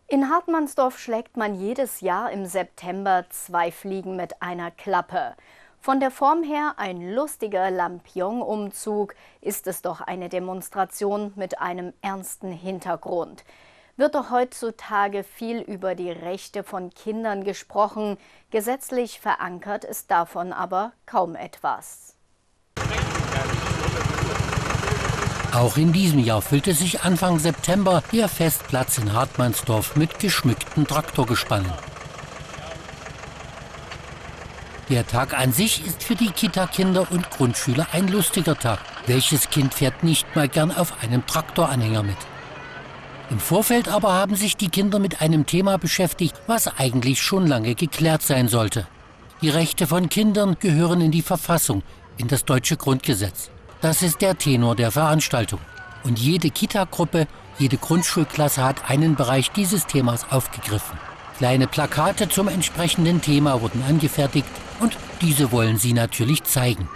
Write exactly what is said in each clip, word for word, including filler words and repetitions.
In Hartmannsdorf schlägt man jedes Jahr im September zwei Fliegen mit einer Klappe. Von der Form her ein lustiger Lampion-Umzug, ist es doch eine Demonstration mit einem ernsten Hintergrund. Wird doch heutzutage viel über die Rechte von Kindern gesprochen, gesetzlich verankert ist davon aber kaum etwas. Auch in diesem Jahr füllte sich Anfang September der Festplatz in Hartmannsdorf mit geschmückten Traktorgespannen. Der Tag an sich ist für die Kita-Kinder und Grundschüler ein lustiger Tag. Welches Kind fährt nicht mal gern auf einem Traktoranhänger mit? Im Vorfeld aber haben sich die Kinder mit einem Thema beschäftigt, was eigentlich schon lange geklärt sein sollte. Die Rechte von Kindern gehören in die Verfassung, in das deutsche Grundgesetz. Das ist der Tenor der Veranstaltung. Und jede Kita-Gruppe, jede Grundschulklasse hat einen Bereich dieses Themas aufgegriffen. Kleine Plakate zum entsprechenden Thema wurden angefertigt und diese wollen sie natürlich zeigen.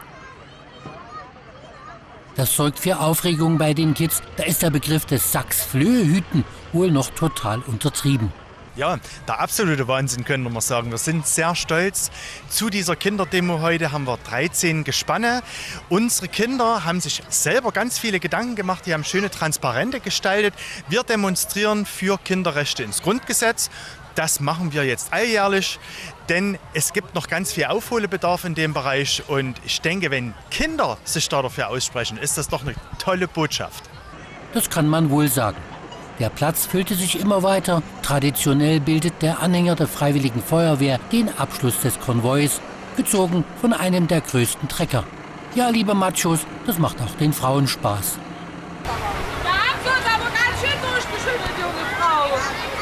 Das sorgt für Aufregung bei den Kids. Da ist der Begriff des Sachs-Flöhe-Hüten wohl noch total untertrieben. Ja, der absolute Wahnsinn, können wir sagen. Wir sind sehr stolz. Zu dieser Kinderdemo heute haben wir dreizehn Gespanne. Unsere Kinder haben sich selber ganz viele Gedanken gemacht. Die haben schöne Transparente gestaltet. Wir demonstrieren für Kinderrechte ins Grundgesetz. Das machen wir jetzt alljährlich, denn es gibt noch ganz viel Aufholbedarf in dem Bereich. Und ich denke, wenn Kinder sich da dafür aussprechen, ist das doch eine tolle Botschaft. Das kann man wohl sagen. Der Platz füllte sich immer weiter. Traditionell bildet der Anhänger der Freiwilligen Feuerwehr den Abschluss des Konvois, gezogen von einem der größten Trecker. Ja, liebe Machos, das macht auch den Frauen Spaß. Da haben sie uns aber ganz schön durchgeschüttelt, junge Frau.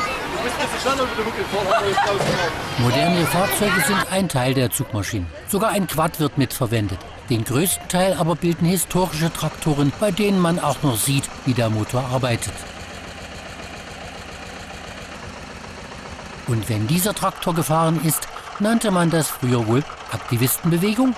Moderne Fahrzeuge sind ein Teil der Zugmaschinen. Sogar ein Quad wird mitverwendet. Den größten Teil aber bilden historische Traktoren, bei denen man auch noch sieht, wie der Motor arbeitet. Und wenn dieser Traktor gefahren ist, nannte man das früher wohl Aktivistenbewegung?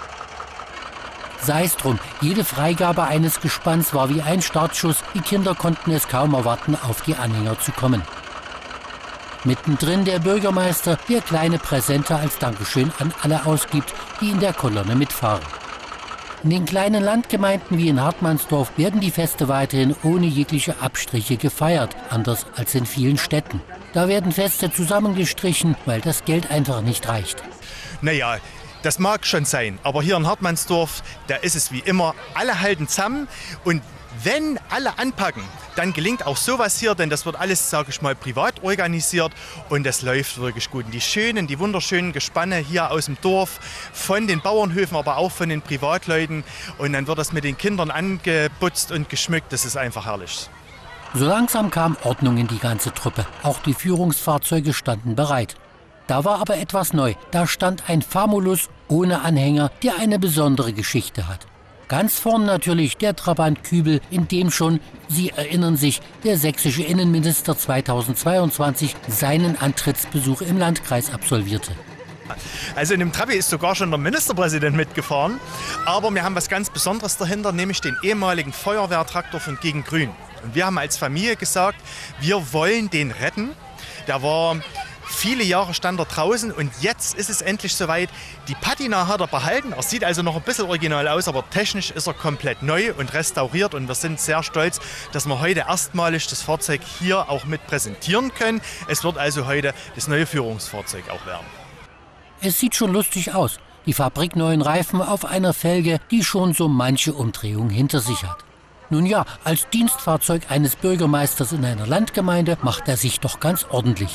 Sei es drum, jede Freigabe eines Gespanns war wie ein Startschuss. Die Kinder konnten es kaum erwarten, auf die Anhänger zu kommen. Mittendrin der Bürgermeister, der kleine Präsente als Dankeschön an alle ausgibt, die in der Kolonne mitfahren. In den kleinen Landgemeinden wie in Hartmannsdorf werden die Feste weiterhin ohne jegliche Abstriche gefeiert, anders als in vielen Städten. Da werden Feste zusammengestrichen, weil das Geld einfach nicht reicht. Naja, das mag schon sein, aber hier in Hartmannsdorf, da ist es wie immer, alle halten zusammen und wenn alle anpacken, dann gelingt auch sowas hier, denn das wird alles, sage ich mal, privat organisiert und das läuft wirklich gut. Und die schönen, die wunderschönen Gespanne hier aus dem Dorf, von den Bauernhöfen, aber auch von den Privatleuten und dann wird das mit den Kindern angeputzt und geschmückt, das ist einfach herrlich. So langsam kam Ordnung in die ganze Truppe. Auch die Führungsfahrzeuge standen bereit. Da war aber etwas neu. Da stand ein Famulus ohne Anhänger, der eine besondere Geschichte hat. Ganz vorn natürlich der Trabant Kübel, in dem schon, Sie erinnern sich, der sächsische Innenminister zweitausendzweiundzwanzig seinen Antrittsbesuch im Landkreis absolvierte. Also in dem Trabi ist sogar schon der Ministerpräsident mitgefahren. Aber wir haben was ganz Besonderes dahinter, nämlich den ehemaligen Feuerwehrtraktor von Gegen Grün. Und wir haben als Familie gesagt, wir wollen den retten. Der war viele Jahre stand er draußen und jetzt ist es endlich soweit. Die Patina hat er behalten. Er sieht also noch ein bisschen original aus, aber technisch ist er komplett neu und restauriert. Und wir sind sehr stolz, dass wir heute erstmalig das Fahrzeug hier auch mit präsentieren können. Es wird also heute das neue Führungsfahrzeug auch werden. Es sieht schon lustig aus. Die fabrikneuen Reifen auf einer Felge, die schon so manche Umdrehung hinter sich hat. Nun ja, als Dienstfahrzeug eines Bürgermeisters in einer Landgemeinde macht er sich doch ganz ordentlich.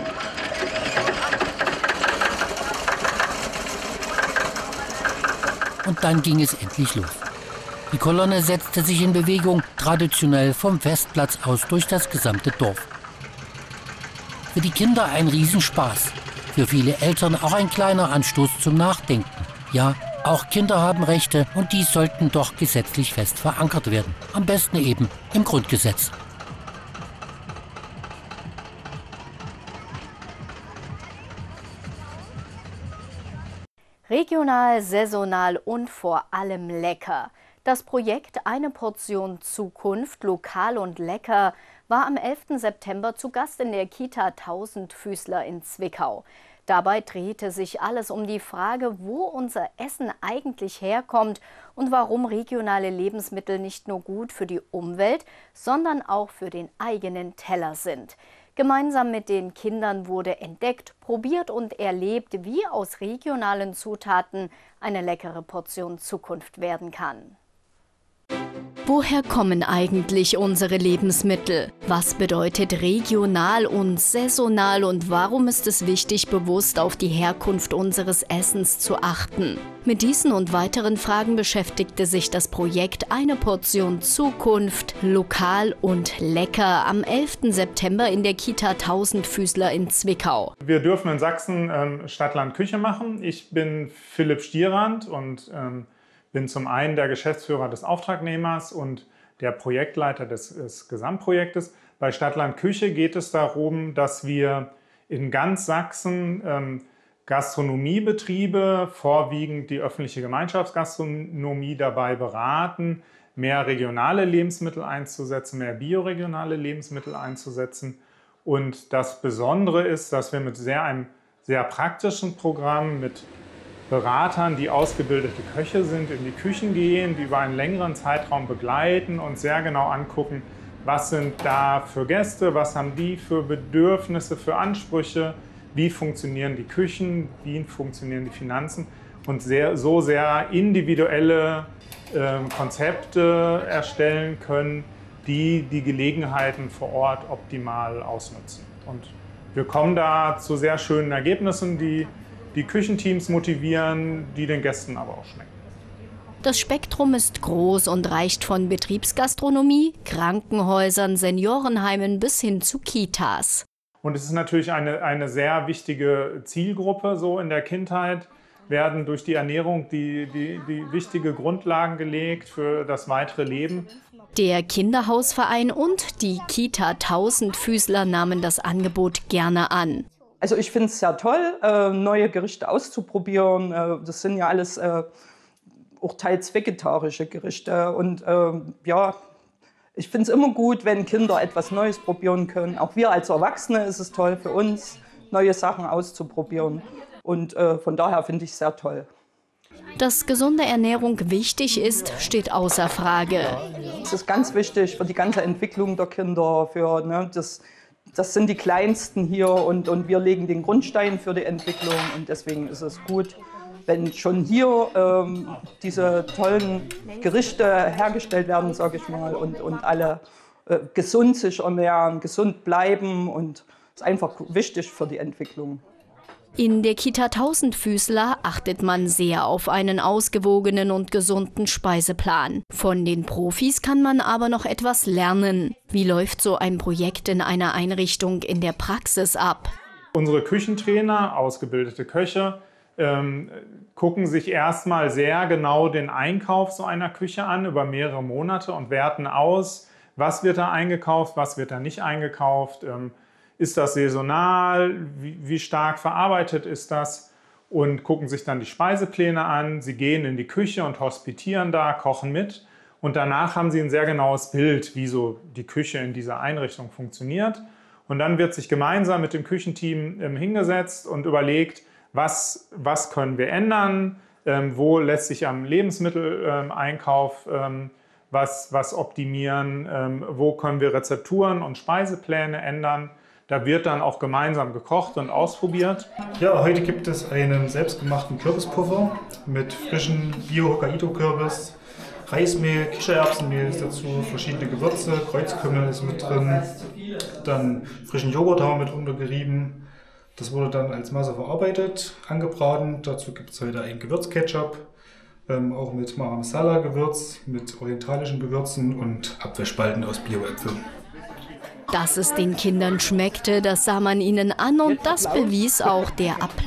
Und dann ging es endlich los. Die Kolonne setzte sich in Bewegung, traditionell vom Festplatz aus durch das gesamte Dorf. Für die Kinder ein Riesenspaß, für viele Eltern auch ein kleiner Anstoß zum Nachdenken. Ja, auch Kinder haben Rechte und die sollten doch gesetzlich fest verankert werden. Am besten eben im Grundgesetz. Regional, saisonal und vor allem lecker. Das Projekt Eine Portion Zukunft, lokal und lecker war am elften September zu Gast in der Kita Tausendfüßler in Zwickau. Dabei drehte sich alles um die Frage, wo unser Essen eigentlich herkommt und warum regionale Lebensmittel nicht nur gut für die Umwelt, sondern auch für den eigenen Teller sind. Gemeinsam mit den Kindern wurde entdeckt, probiert und erlebt, wie aus regionalen Zutaten eine leckere Portion Zukunft werden kann. Woher kommen eigentlich unsere Lebensmittel? Was bedeutet regional und saisonal und warum ist es wichtig, bewusst auf die Herkunft unseres Essens zu achten? Mit diesen und weiteren Fragen beschäftigte sich das Projekt Eine Portion Zukunft, lokal und lecker am elften September in der Kita Tausendfüßler in Zwickau. Wir dürfen in Sachsen ähm, Stadt-Land-Küche machen. Ich bin Philipp Stierand und ähm, bin zum einen der Geschäftsführer des Auftragnehmers und der Projektleiter des, des Gesamtprojektes. Bei Stadt-Land-Küche geht es darum, dass wir in ganz Sachsen ähm, Gastronomiebetriebe, vorwiegend die öffentliche Gemeinschaftsgastronomie, dabei beraten, mehr regionale Lebensmittel einzusetzen, mehr bioregionale Lebensmittel einzusetzen. Und das Besondere ist, dass wir mit sehr, einem sehr praktischen Programm mit Beratern, die ausgebildete Köche sind, in die Küchen gehen, die über einen längeren Zeitraum begleiten und sehr genau angucken, was sind da für Gäste, was haben die für Bedürfnisse, für Ansprüche, wie funktionieren die Küchen, wie funktionieren die Finanzen und sehr, so sehr individuelle äh, Konzepte erstellen können, die die Gelegenheiten vor Ort optimal ausnutzen. Und wir kommen da zu sehr schönen Ergebnissen, die die Küchenteams motivieren, die den Gästen aber auch schmecken. Das Spektrum ist groß und reicht von Betriebsgastronomie, Krankenhäusern, Seniorenheimen bis hin zu Kitas. Und es ist natürlich eine, eine sehr wichtige Zielgruppe. So in der Kindheit werden durch die Ernährung die, die, die wichtige Grundlagen gelegt für das weitere Leben. Der Kinderhausverein und die Kita Tausendfüßler nahmen das Angebot gerne an. Also ich finde es sehr toll, äh, neue Gerichte auszuprobieren. Äh, das sind ja alles äh, auch teils vegetarische Gerichte. Und äh, ja, ich finde es immer gut, wenn Kinder etwas Neues probieren können. Auch wir als Erwachsene ist es toll für uns, neue Sachen auszuprobieren. Und äh, von daher finde ich es sehr toll. Dass gesunde Ernährung wichtig ist, steht außer Frage. Es ist ganz wichtig für die ganze Entwicklung der Kinder, für ne, das Das sind die Kleinsten hier und, und wir legen den Grundstein für die Entwicklung. Und deswegen ist es gut, wenn schon hier ähm, diese tollen Gerichte hergestellt werden, sage ich mal, und, und alle äh, gesund sich ernähren, gesund bleiben. Und das ist einfach wichtig für die Entwicklung. In der Kita Tausendfüßler achtet man sehr auf einen ausgewogenen und gesunden Speiseplan. Von den Profis kann man aber noch etwas lernen. Wie läuft so ein Projekt in einer Einrichtung in der Praxis ab? Unsere Küchentrainer, ausgebildete Köche, ähm, gucken sich erstmal sehr genau den Einkauf so einer Küche an über mehrere Monate und werten aus, was wird da eingekauft, was wird da nicht eingekauft. Ähm, Ist das saisonal? Wie, wie stark verarbeitet ist das? Und gucken sich dann die Speisepläne an. Sie gehen in die Küche und hospitieren da, kochen mit. Und danach haben sie ein sehr genaues Bild, wie so die Küche in dieser Einrichtung funktioniert. Und dann wird sich gemeinsam mit dem Küchenteam ähm, hingesetzt und überlegt, was, was können wir ändern? Ähm, wo lässt sich am Lebensmitteleinkauf ähm, was, was optimieren? Ähm, wo können wir Rezepturen und Speisepläne ändern? Da wird dann auch gemeinsam gekocht und ausprobiert. Ja, heute gibt es einen selbstgemachten Kürbispuffer mit frischem Bio-Hokkaido-Kürbis, Reismehl, Kichererbsenmehl ist dazu, verschiedene Gewürze, Kreuzkümmel ist mit drin, dann frischen Joghurt haben wir mit untergerieben. Das wurde dann als Masse verarbeitet, angebraten. Dazu gibt es heute einen Gewürzketchup, ähm, auch mit Mara Masala-Gewürz, mit orientalischen Gewürzen und Apfelspalten aus Bio-Äpfeln. Dass es den Kindern schmeckte, das sah man ihnen an und das bewies auch der Applaus.